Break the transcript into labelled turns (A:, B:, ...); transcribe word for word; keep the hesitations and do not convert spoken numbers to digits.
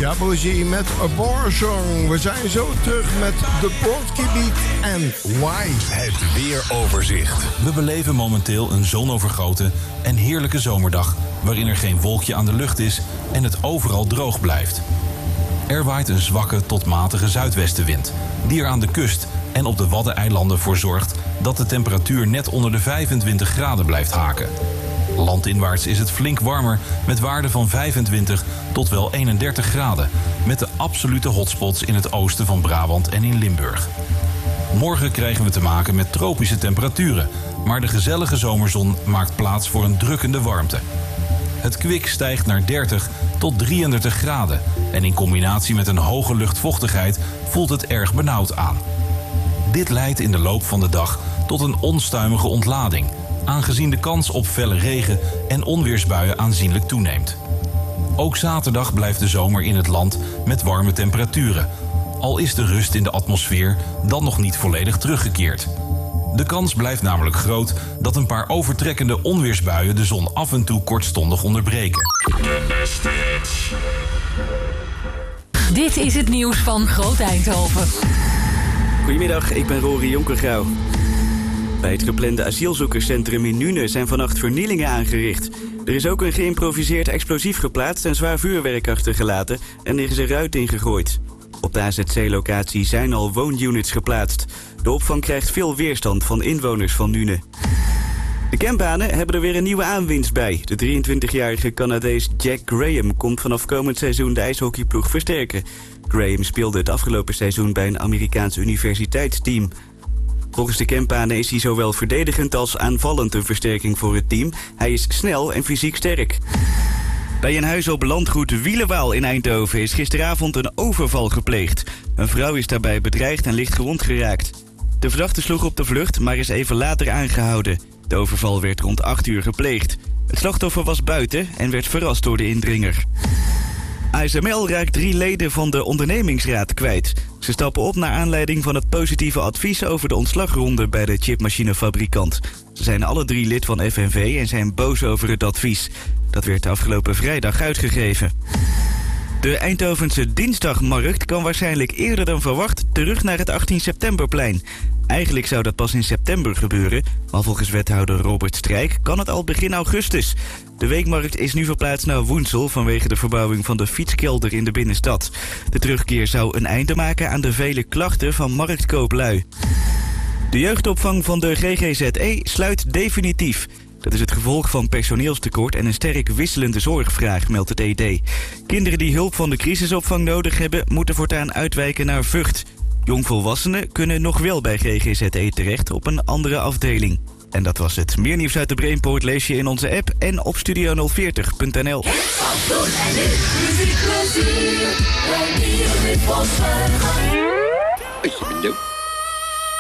A: Gabrielle met Abortion. We zijn zo terug met The Portgebied en Why.
B: Het weeroverzicht.
C: We beleven momenteel een zonovergoten en heerlijke zomerdag, waarin er geen wolkje aan de lucht is en het overal droog blijft. Er waait een zwakke tot matige zuidwestenwind, die er aan de kust en op de Waddeneilanden voor zorgt dat de temperatuur net onder de vijfentwintig graden blijft haken. Landinwaarts is het flink warmer met waarden van vijfentwintig tot wel eenendertig graden, met de absolute hotspots in het oosten van Brabant en in Limburg. Morgen krijgen we te maken met tropische temperaturen, maar de gezellige zomerzon maakt plaats voor een drukkende warmte. Het kwik stijgt naar dertig tot drieëndertig graden en in combinatie met een hoge luchtvochtigheid voelt het erg benauwd aan. Dit leidt in de loop van de dag tot een onstuimige ontlading, aangezien de kans op felle regen en onweersbuien aanzienlijk toeneemt. Ook zaterdag blijft de zomer in het land met warme temperaturen, al is de rust in de atmosfeer dan nog niet volledig teruggekeerd. De kans blijft namelijk groot dat een paar overtrekkende onweersbuien de zon af en toe kortstondig onderbreken.
D: Dit is het nieuws van Groot Eindhoven.
E: Goedemiddag, ik ben Rory Jonkergrauw. Bij het geplande asielzoekerscentrum in Nuenen zijn vannacht vernielingen aangericht. Er is ook een geïmproviseerd explosief geplaatst en zwaar vuurwerk achtergelaten en er is een ruit ingegooid. Op de A Z C-locatie zijn al woonunits geplaatst. De opvang krijgt veel weerstand van inwoners van Nuenen. De campbanen hebben er weer een nieuwe aanwinst bij. De drieëntwintigjarige Canadees Jack Graham komt vanaf komend seizoen de ijshockeyploeg versterken. Graham speelde het afgelopen seizoen bij een Amerikaans universiteitsteam. Volgens de campbanen is hij zowel verdedigend als aanvallend een versterking voor het team. Hij is snel en fysiek sterk. Bij een huis op landgoed Wielenwaal in Eindhoven is gisteravond een overval gepleegd. Een vrouw is daarbij bedreigd en licht gewond geraakt. De verdachte sloeg op de vlucht, maar is even later aangehouden. De overval werd rond acht uur gepleegd. Het slachtoffer was buiten en werd verrast door de indringer. A S M L raakt drie leden van de ondernemingsraad kwijt. Ze stappen op naar aanleiding van het positieve advies over de ontslagronde bij de chipmachinefabrikant. Ze zijn alle drie lid van F N V en zijn boos over het advies. Dat werd afgelopen vrijdag uitgegeven. De Eindhovense Dinsdagmarkt kan waarschijnlijk eerder dan verwacht terug naar het achttien septemberplein. Eigenlijk zou dat pas in september gebeuren, maar volgens wethouder Robert Strijk kan het al begin augustus. De weekmarkt is nu verplaatst naar Woensel vanwege de verbouwing van de fietskelder in de binnenstad. De terugkeer zou een einde maken aan de vele klachten van marktkooplui. De jeugdopvang van de G G Z E sluit definitief. Dat is het gevolg van personeelstekort en een sterk wisselende zorgvraag, meldt het E D. Kinderen die hulp van de crisisopvang nodig hebben, moeten voortaan uitwijken naar Vught. Jongvolwassenen kunnen nog wel bij G G Z E terecht op een andere afdeling. En dat was het. Meer nieuws uit de Brainport lees je in onze app en op studio nul veertig punt n l.
F: Muziek, plezier, en hier met Bos